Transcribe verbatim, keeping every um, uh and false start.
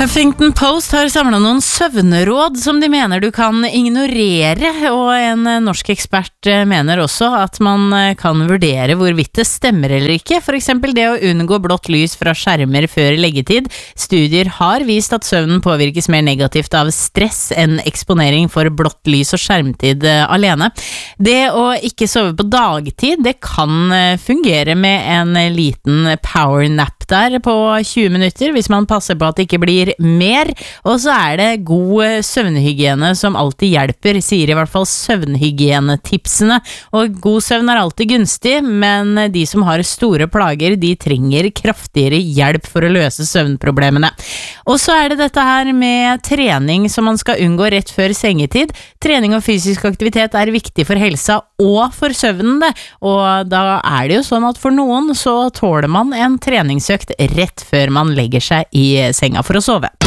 Huffington Post har samlet noen søvnråd som de mener du kan ignorere, og en norsk ekspert mener også at man kan vurdere hvorvidt det stemmer eller ikke, for eksempel det å unngå blått lys fra skjermer før leggetid. Studier har vist at søvnen påvirkes mer negativt av stress enn eksponering for blått lys og skjermtid alene. Det å ikke sove på dagtid, det kan fungere med en liten powernap der på tjue minutter, hvis man passer på at det ikke blir mer, og så er det god søvnhygiene som alltid hjelper, sier i hvert fall søvnhygienetipsene, og god søvn er alltid gunstig, men de som har store plager, de trenger kraftigere hjelp for å løse søvnproblemene. Og så er det dette her med trening som man skal unngå rett før sengetid. Trening og fysisk aktivitet er viktig for helsa og for søvnen det, og da er det jo sånn at for noen så tåler man en treningsøkt rett før man legger seg i senga for å sove.